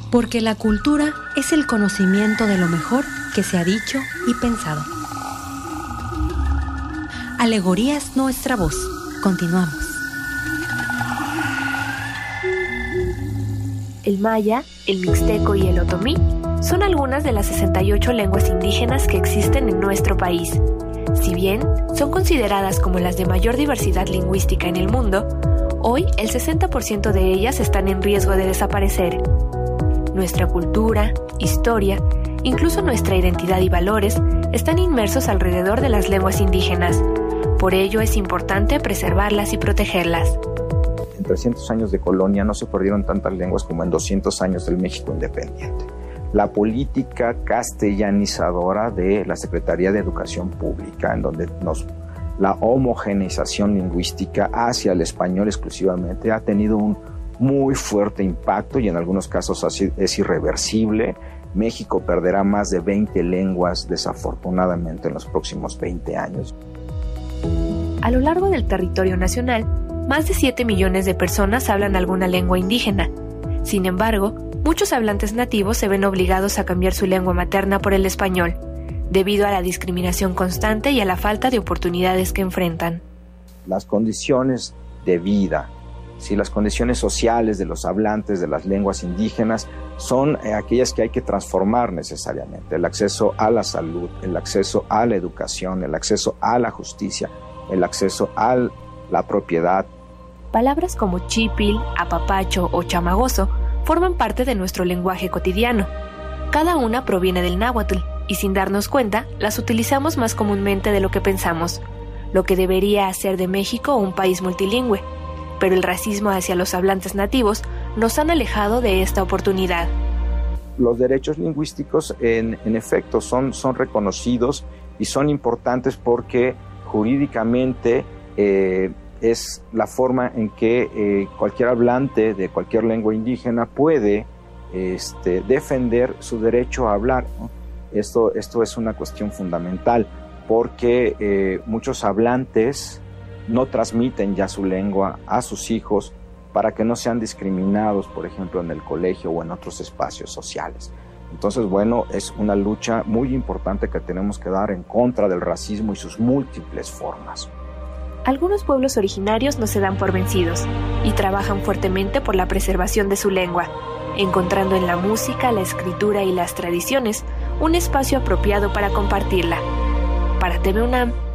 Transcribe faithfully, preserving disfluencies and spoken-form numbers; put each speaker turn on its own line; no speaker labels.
Porque la cultura es el conocimiento de lo mejor que se ha dicho y pensado. Alegoría es nuestra voz. Continuamos.
El maya, el mixteco y el otomí son algunas de las sesenta y ocho lenguas indígenas que existen en nuestro país. Si bien son consideradas como las de mayor diversidad lingüística en el mundo, hoy el sesenta por ciento de ellas están en riesgo de desaparecer. Nuestra cultura, historia, incluso nuestra identidad y valores están inmersos alrededor de las lenguas indígenas. Por ello es importante preservarlas y protegerlas.
En trescientos años de colonia no se perdieron tantas lenguas como en doscientos años del México independiente. La política castellanizadora de la Secretaría de Educación Pública, en donde nos, la homogeneización lingüística hacia el español exclusivamente ha tenido un muy fuerte impacto y en algunos casos así es irreversible. México perderá más de veinte lenguas desafortunadamente en los próximos veinte años.
A lo largo del territorio nacional, más de siete millones de personas hablan alguna lengua indígena. Sin embargo, muchos hablantes nativos se ven obligados a cambiar su lengua materna por el español, debido a la discriminación constante y a la falta de oportunidades que enfrentan.
Las condiciones de vida, ¿sí? Las condiciones sociales de los hablantes de las lenguas indígenas son eh, aquellas que hay que transformar necesariamente. El acceso a la salud, el acceso a la educación, el acceso a la justicia, el acceso a la propiedad.
Palabras como chipil, apapacho o chamagoso forman parte de nuestro lenguaje cotidiano. Cada una proviene del náhuatl y sin darnos cuenta las utilizamos más comúnmente de lo que pensamos, lo que debería hacer de México un país multilingüe. Pero el racismo hacia los hablantes nativos nos han alejado de esta oportunidad.
Los derechos lingüísticos en, en efecto son, son reconocidos y son importantes porque jurídicamente eh, es la forma en que eh, cualquier hablante de cualquier lengua indígena puede este, defender su derecho a hablar, ¿no? Esto, esto es una cuestión fundamental porque eh, muchos hablantes no transmiten ya su lengua a sus hijos para que no sean discriminados, por ejemplo, en el colegio o en otros espacios sociales. Entonces, bueno, es una lucha muy importante que tenemos que dar en contra del racismo y sus múltiples formas.
Algunos pueblos originarios no se dan por vencidos y trabajan fuertemente por la preservación de su lengua, encontrando en la música, la escritura y las tradiciones un espacio apropiado para compartirla. Para T V UNAM,